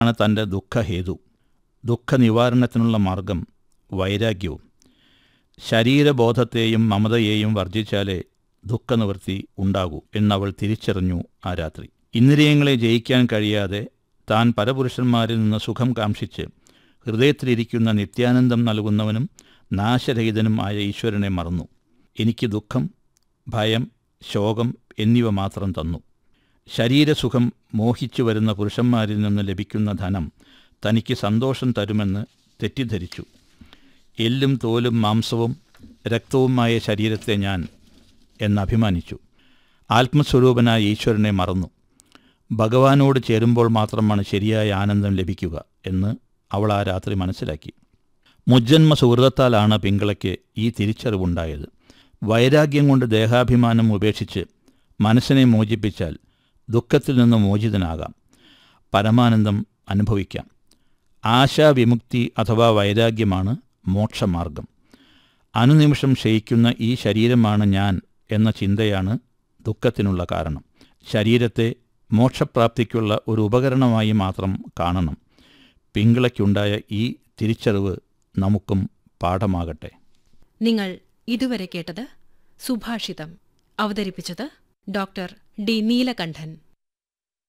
ആണ് തൻ്റെ ദുഃഖഹേതു. ദുഃഖനിവാരണത്തിനുള്ള മാർഗം വൈരാഗ്യവും. ശരീരബോധത്തെയും മമതയെയും വർജിച്ചാലേ ദുഃഖനിവൃത്തി ഉണ്ടാകൂ എന്നവൾ തിരിച്ചറിഞ്ഞു ആ രാത്രി. ഇന്ദ്രിയങ്ങളെ ജയിക്കാൻ കഴിയാതെ താൻ പരപുരുഷന്മാരിൽ നിന്ന് സുഖം കാംക്ഷിച്ച് ഹൃദയത്തിലിരിക്കുന്ന നിത്യാനന്ദം നൽകുന്നവനും നാശരഹിതനും ആയ ഈശ്വരനെ മറന്നു. എനിക്ക് ദുഃഖം, ഭയം, ശോകം എന്നിവ മാത്രം തന്നു. ശരീരസുഖം മോഹിച്ചു വരുന്ന പുരുഷന്മാരിൽ നിന്ന് ലഭിക്കുന്ന ധനം തനിക്ക് സന്തോഷം തരുമെന്ന് തെറ്റിദ്ധരിച്ചു. എല്ലും തോലും മാംസവും രക്തവുമായ ശരീരത്തെ ഞാൻ എന്നഭിമാനിച്ചു. ആത്മസ്വരൂപനായ ഈശ്വരനെ മറന്നു. ഭഗവാനോട് ചേരുമ്പോൾ മാത്രമാണ് ശരിയായ ആനന്ദം ലഭിക്കുക എന്ന് അവൾ ആ രാത്രി മനസ്സിലാക്കി. മുജ്ജന്മ സുഹൃതത്താലാണ് പിങ്കളയ്ക്ക് ഈ തിരിച്ചറിവുണ്ടായത്. വൈരാഗ്യം കൊണ്ട് ദേഹാഭിമാനം ഉപേക്ഷിച്ച് മനസ്സിനെ മോചിപ്പിച്ചാൽ ദുഃഖത്തിൽ നിന്ന് മോചിതനാകാം, പരമാനന്ദം അനുഭവിക്കാം. ആശാവിമുക്തി അഥവാ വൈരാഗ്യമാണ് മോക്ഷമാർഗം. അനുനിമിഷം ക്ഷയിക്കുന്ന ഈ ശരീരമാണ് ഞാൻ എന്ന ചിന്തയാണ് ദുഃഖത്തിനുള്ള കാരണം. ശരീരത്തെ മോക്ഷപ്രാപ്തിക്കുള്ള ഒരു ഉപകരണമായി മാത്രം കാണണം. പിങ്കളയ്ക്കുണ്ടായ ഈ തിരിച്ചറിവ് നമുക്കും പാഠമാകട്ടെ. നിങ്ങൾ ഇതുവരെ കേട്ടത് സുഭാഷിതം. അവതരിപ്പിച്ചത് ഡോക്ടർ ഡി നീലകണ്ഠൻ.